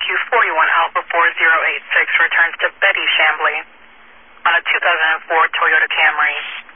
41 Alpha 4086 returns to Betty Chambly on a 2004 Toyota Camry.